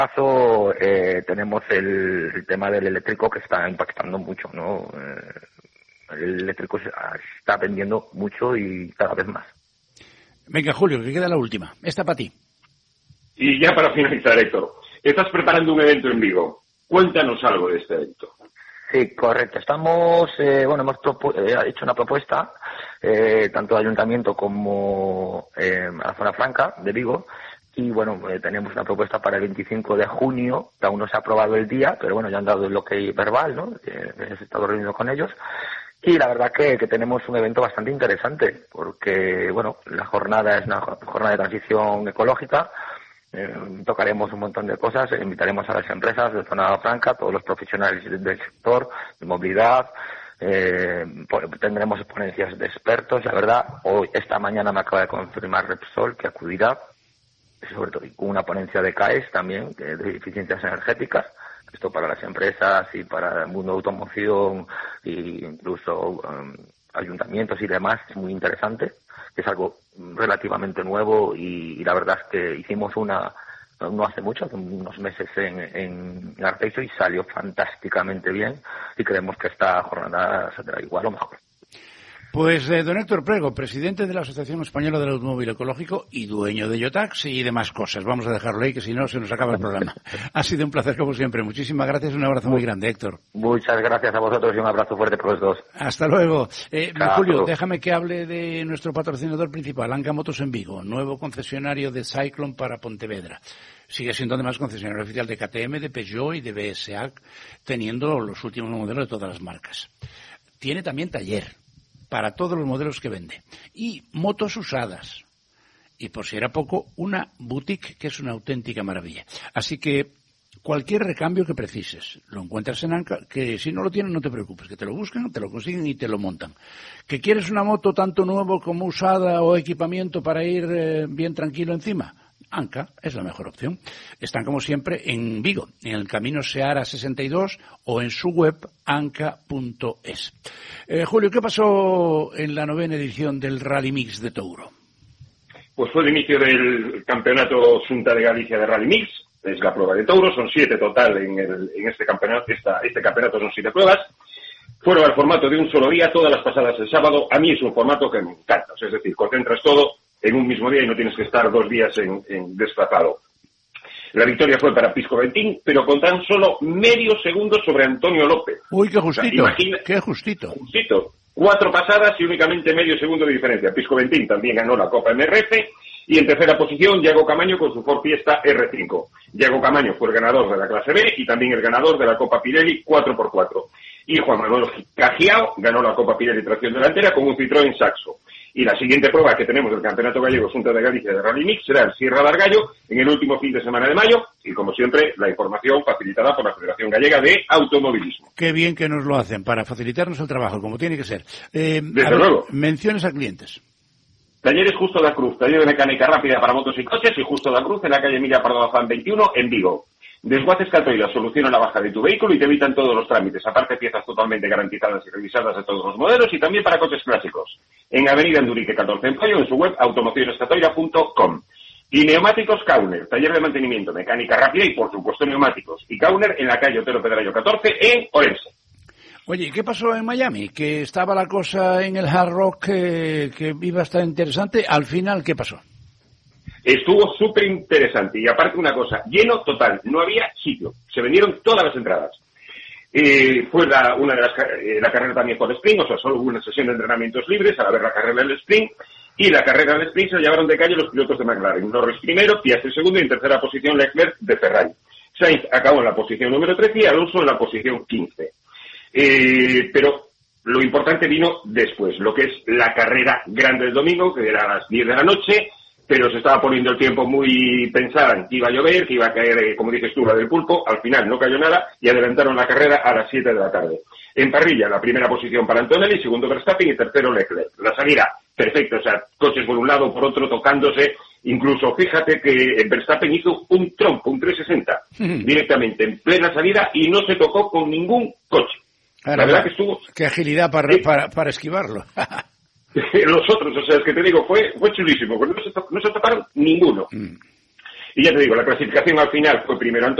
caso tenemos el tema del eléctrico que está impactando mucho, ¿no? El eléctrico se está vendiendo mucho y cada vez más. Venga, Julio, que queda la última. Esta para ti. Y ya para finalizar, Héctor, estás preparando un evento en Vigo. Cuéntanos algo de este evento. Sí, correcto. Hemos hecho una propuesta, tanto de ayuntamiento como a la zona franca de Vigo, y bueno, tenemos una propuesta para el 25 de junio, que aún no se ha aprobado el día, pero bueno, ya han dado el ok verbal, ¿no? He estado reunido con ellos. Y la verdad que tenemos un evento bastante interesante, porque bueno, la jornada es una jornada de transición ecológica. Tocaremos un montón de cosas, invitaremos a las empresas de zona franca, todos los profesionales del sector de movilidad, tendremos ponencias de expertos. La verdad, esta mañana me acaba de confirmar Repsol que acudirá, sobre todo con una ponencia de CAES también, de eficiencias energéticas. Esto para las empresas y para el mundo de automoción e incluso ayuntamientos y demás es muy interesante. Es algo relativamente nuevo y la verdad es que hicimos no hace mucho, hace unos meses en Arteixo, y salió fantásticamente bien, y creemos que esta jornada será igual o mejor. Pues don Héctor Prego, presidente de la Asociación Española del Automóvil Ecológico y dueño de Yotax y demás cosas. Vamos a dejarlo ahí, que si no se nos acaba el programa. Ha sido un placer como siempre. Muchísimas gracias, un abrazo muy grande, Héctor. Muchas gracias a vosotros y un abrazo fuerte por los dos. Hasta luego. Julio, déjame que hable de nuestro patrocinador principal, Anca Motos en Vigo, nuevo concesionario de Cyclone para Pontevedra. Sigue siendo además concesionario oficial de KTM, de Peugeot y de BSA, teniendo los últimos modelos de todas las marcas. Tiene también taller para todos los modelos que vende, y motos usadas, y por si era poco, una boutique que es una auténtica maravilla. Así que cualquier recambio que precises lo encuentras en Anca, que si no lo tienen no te preocupes, que te lo buscan, te lo consiguen y te lo montan. ¿Que quieres una moto tanto nuevo como usada o equipamiento para ir bien tranquilo encima? Anca es la mejor opción. Están como siempre en Vigo, en el Camino Seara 62 o en su web anca.es. Julio, ¿qué pasó en la 9ª edición del Rally Mix de Touro? Pues fue el inicio del campeonato Xunta de Galicia de Rally Mix. Es la prueba de Touro, son 7 total en este campeonato. Este campeonato son 7 pruebas. Fueron al formato de un solo día, todas las pasadas el sábado. A mí es un formato que me encanta, es decir, concentras todo en un mismo día y no tienes que estar 2 días en desplazado. La victoria fue para Pisco Ventín, pero con tan solo medio segundo sobre Antonio López. Uy, qué justito, o sea, qué justito. Justito. 4 pasadas y únicamente medio segundo de diferencia. Pisco Ventín también ganó la Copa MRF. Y en tercera posición, Yago Camaño con su Ford Fiesta R5. Yago Camaño fue el ganador de la clase B y también el ganador de la Copa Pirelli 4x4. Y Juan Manuel Cajiao ganó la Copa Pirelli tracción delantera con un Citroën Saxo. Y la siguiente prueba que tenemos del Campeonato Gallego Xunta de Galicia de Rally Mix será el Sierra de Argallo en el último fin de semana de mayo, y como siempre la información facilitada por la Federación Gallega de Automovilismo. Qué bien que nos lo hacen para facilitarnos el trabajo, como tiene que ser. Desde luego. Menciones a clientes. Talleres Justo da Cruz, taller de mecánica rápida para motos y coches, y Justo da Cruz en la calle Emilia Pardo Bazán 21 en Vigo. Desguaces Catoira solucionan la baja de tu vehículo y te evitan todos los trámites, aparte piezas totalmente garantizadas y revisadas de todos los modelos y también para coches clásicos. En Avenida Andurique 14 en Pollo, en su web automocionescatoira.com. Y neumáticos Kauner, taller de mantenimiento, mecánica rápida y por supuesto neumáticos. Y Kauner en la calle Otero Pedrayo 14 en Orense. Oye, ¿qué pasó en Miami? Que estaba la cosa en el Hard Rock que iba a estar interesante. Al final, ¿qué pasó? Estuvo súper interesante y aparte una cosa, lleno total, no había sitio, se vendieron todas las entradas. Fue la carrera también por sprint, o sea, solo hubo una sesión de entrenamientos libres a la ver la carrera del sprint, y la carrera del sprint se la llevaron de calle los pilotos de McLaren, Norris primero, Piastri segundo y en tercera posición Leclerc de Ferrari. Sainz acabó en la posición número 13 y Alonso en la posición 15. Pero lo importante vino después, lo que es la carrera grande del domingo, que era a las 10 de la noche, pero se estaba poniendo el tiempo muy pensaban que iba a llover, que iba a caer, como dices tú, la del pulpo. Al final no cayó nada y adelantaron la carrera a las 7 de la tarde. En parrilla, la primera posición para Antonelli, segundo Verstappen y tercero Leclerc. La salida, perfecto, o sea, coches por un lado, por otro, tocándose. Incluso, fíjate que Verstappen hizo un trompo, un 360, directamente en plena salida y no se tocó con ningún coche. La verdad que estuvo... Qué agilidad para esquivarlo. Los otros, o sea, es que te digo, fue chulísimo, porque no se tocaron ninguno. Y ya te digo, la clasificación al final fue primero